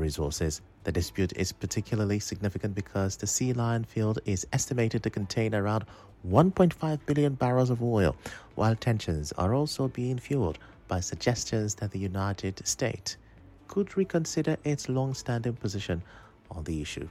resources. The dispute is particularly significant because the Sea Lion field is estimated to contain around 1.5 billion barrels of oil, while tensions are also being fueled by suggestions that the United States could reconsider its long-standing position on the issue.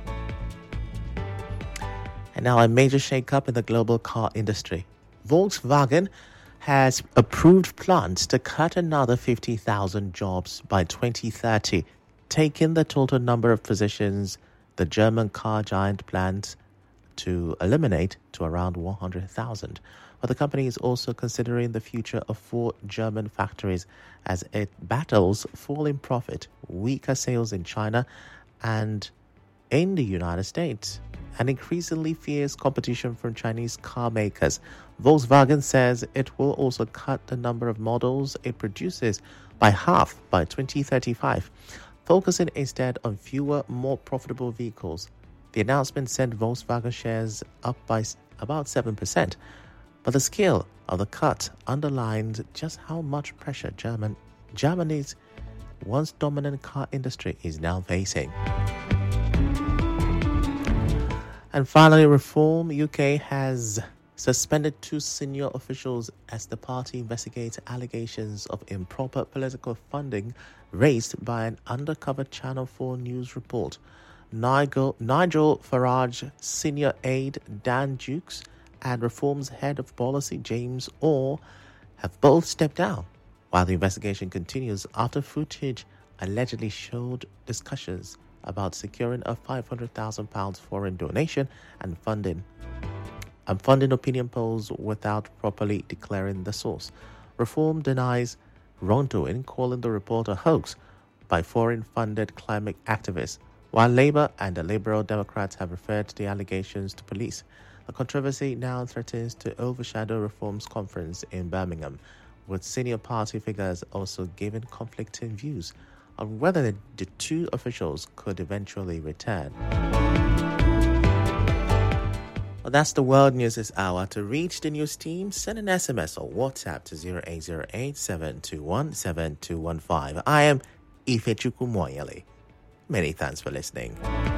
And now a major shake-up in the global car industry. Volkswagen has approved plans to cut another 50,000 jobs by 2030, taking the total number of positions the German car giant plans to eliminate to around 100,000. But the company is also considering the future of 4 German factories as it battles falling profit, weaker sales in China and in the United States, and increasingly fierce competition from Chinese car makers. Volkswagen says it will also cut the number of models it produces by half by 2035, focusing instead on fewer, more profitable vehicles. The announcement sent Volkswagen shares up by about 7%, but the scale of the cut underlines just how much pressure Germany's once dominant car industry is now facing. And finally, Reform UK has suspended 2 senior officials as the party investigates allegations of improper political funding raised by an undercover Channel 4 news report. Nigel Farage senior aide Dan Dukes and Reform's head of policy James Orr have both stepped down, while the investigation continues after footage allegedly showed discussions about securing a £500,000 foreign donation and funding opinion polls without properly declaring the source. Reform denies wrongdoing, calling the report a hoax by foreign-funded climate activists, while Labour and the Liberal Democrats have referred the allegations to police. The controversy now threatens to overshadow Reform's conference in Birmingham, with senior party figures also giving conflicting views on whether the 2 officials could eventually return. Well, that's the world news this hour. To reach the news team, send an SMS or WhatsApp to 0808 721 7215. I am Ifechukwu Moyele. Many thanks for listening.